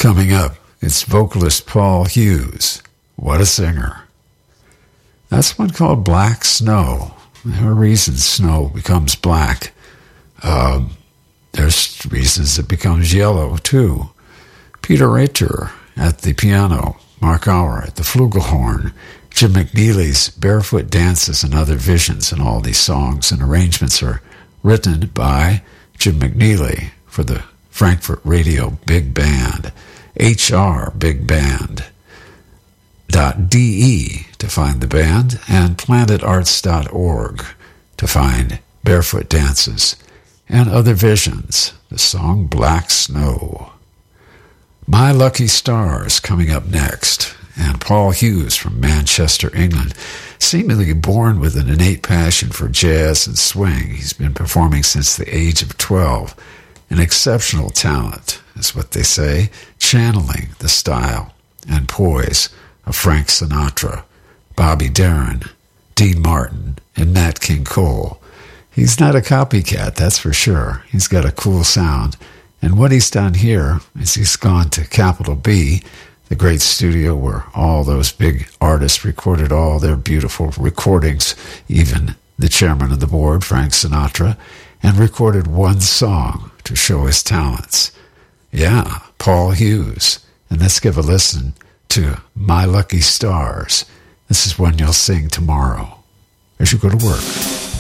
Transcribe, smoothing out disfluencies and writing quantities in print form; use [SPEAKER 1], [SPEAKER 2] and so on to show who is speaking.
[SPEAKER 1] Coming up, it's vocalist Paul Hughes. What a singer. That's one called Black Snow. There are reasons snow becomes black. There's reasons it becomes yellow, too. Peter Ritter at the piano, Mark Auer at the flugelhorn, Jim McNeely's Barefoot Dances and Other Visions, and all these songs and arrangements are written by Jim McNeely for the Frankfurt Radio Big Band, hrbigband.de to find the band, and planetarts.org to find Barefoot Dances and Other Visions, the song Black Snow. My Lucky Stars coming up next, and Paul Hughes from Manchester, England, seemingly born with an innate passion for jazz and swing. He's been performing since the age of 12. An exceptional talent, is what they say, channeling the style and poise of Frank Sinatra, Bobby Darin, Dean Martin, and Nat King Cole. He's not a copycat, that's for sure. He's got a cool sound. And what he's done here is he's gone to Capital B, the great studio where all those big artists recorded all their beautiful recordings, even the chairman of the board, Frank Sinatra, and recorded one song to show his talents. Yeah, Paul Hughes. And let's give a listen to My Lucky Stars. This is one you'll sing tomorrow as you go to work.